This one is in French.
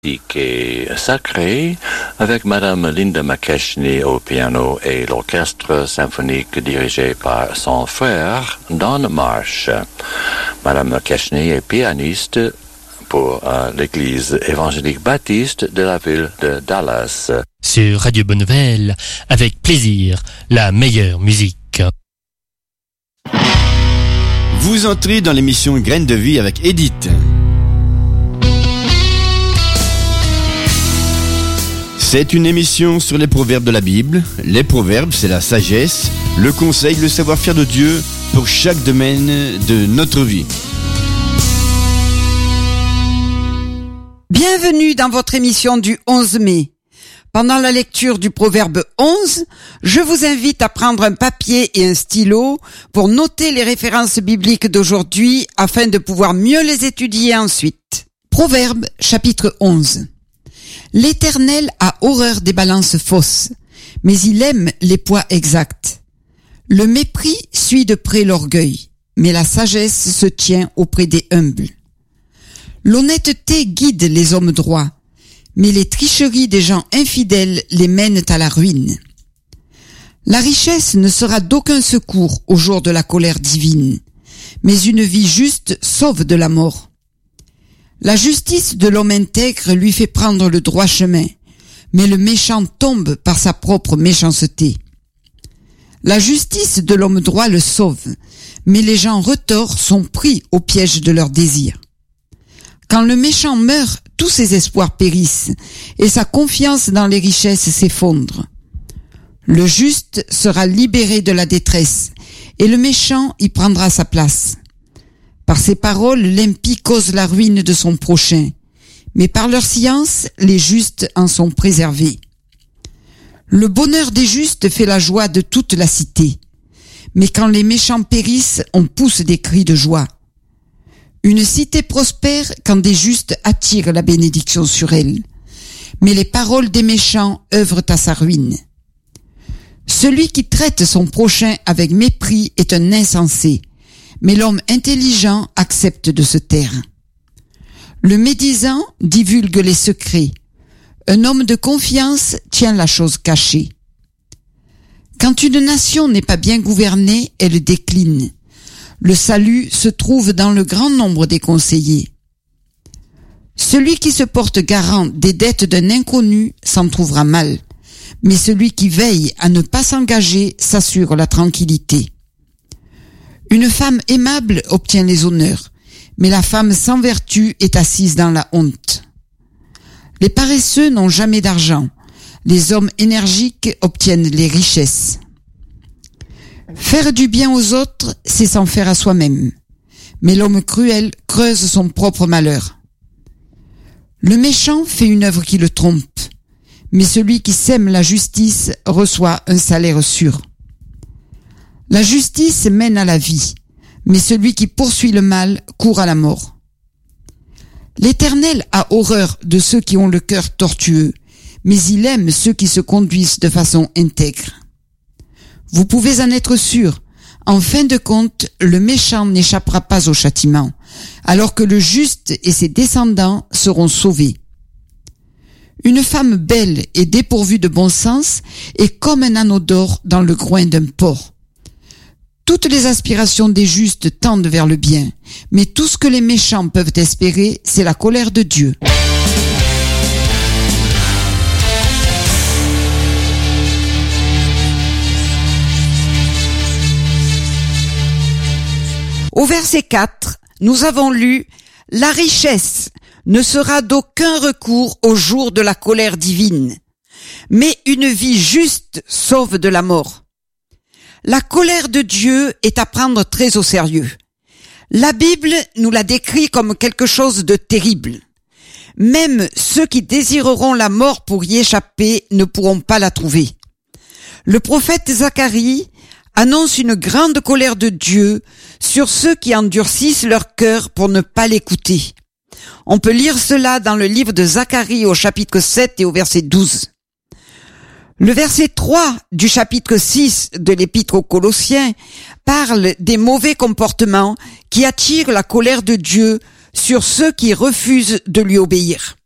et sacré avec Madame Linda McKechnie au piano et l'orchestre symphonique dirigé par son frère Don Marsh. Madame McKechnie est pianiste pour l'église évangélique baptiste de la ville de Dallas. Sur Radio Bonne Nouvelle, avec plaisir, la meilleure musique. Vous entrez dans l'émission Graines de vie avec Edith. C'est une émission sur les proverbes de la Bible. Les proverbes, c'est la sagesse, le conseil, le savoir-faire de Dieu pour chaque domaine de notre vie. Bienvenue dans votre émission du 11 mai. Pendant la lecture du proverbe 11, je vous invite à prendre un papier et un stylo pour noter les références bibliques d'aujourd'hui afin de pouvoir mieux les étudier ensuite. Proverbe chapitre 11. L'Éternel a horreur des balances fausses, mais il aime les poids exacts. Le mépris suit de près l'orgueil, mais la sagesse se tient auprès des humbles. L'honnêteté guide les hommes droits, mais les tricheries des gens infidèles les mènent à la ruine. La richesse ne sera d'aucun secours au jour de la colère divine, mais une vie juste sauve de la mort. La justice de l'homme intègre lui fait prendre le droit chemin, mais le méchant tombe par sa propre méchanceté. La justice de l'homme droit le sauve, mais les gens retors sont pris au piège de leurs désirs. Quand le méchant meurt, tous ses espoirs périssent, et sa confiance dans les richesses s'effondre. Le juste sera libéré de la détresse, et le méchant y prendra sa place. Par ses paroles, l'impie cause la ruine de son prochain, mais par leur science, les justes en sont préservés. Le bonheur des justes fait la joie de toute la cité, mais quand les méchants périssent, on pousse des cris de joie. Une cité prospère quand des justes attirent la bénédiction sur elle, mais les paroles des méchants œuvrent à sa ruine. Celui qui traite son prochain avec mépris est un insensé, mais l'homme intelligent accepte de se taire. Le médisant divulgue les secrets. Un homme de confiance tient la chose cachée. Quand une nation n'est pas bien gouvernée, elle décline. Le salut se trouve dans le grand nombre des conseillers. Celui qui se porte garant des dettes d'un inconnu s'en trouvera mal, mais celui qui veille à ne pas s'engager s'assure la tranquillité. Une femme aimable obtient les honneurs, mais la femme sans vertu est assise dans la honte. Les paresseux n'ont jamais d'argent, les hommes énergiques obtiennent les richesses. Faire du bien aux autres, c'est s'en faire à soi-même, mais l'homme cruel creuse son propre malheur. Le méchant fait une œuvre qui le trompe, mais celui qui sème la justice reçoit un salaire sûr. La justice mène à la vie, mais celui qui poursuit le mal court à la mort. L'Éternel a horreur de ceux qui ont le cœur tortueux, mais il aime ceux qui se conduisent de façon intègre. Vous pouvez en être sûr, en fin de compte, le méchant n'échappera pas au châtiment, alors que le juste et ses descendants seront sauvés. Une femme belle et dépourvue de bon sens est comme un anneau d'or dans le groin d'un porc. Toutes les aspirations des justes tendent vers le bien, mais tout ce que les méchants peuvent espérer, c'est la colère de Dieu. Au verset 4, nous avons lu « La richesse ne sera d'aucun recours au jour de la colère divine, mais une vie juste sauve de la mort. » La colère de Dieu est à prendre très au sérieux. La Bible nous la décrit comme quelque chose de terrible. Même ceux qui désireront la mort pour y échapper ne pourront pas la trouver. Le prophète Zacharie annonce une grande colère de Dieu sur ceux qui endurcissent leur cœur pour ne pas l'écouter. On peut lire cela dans le livre de Zacharie au chapitre 7 et au verset 12. Le verset 3 du chapitre 6 de l'épître aux Colossiens parle des mauvais comportements qui attirent la colère de Dieu sur ceux qui refusent de lui obéir.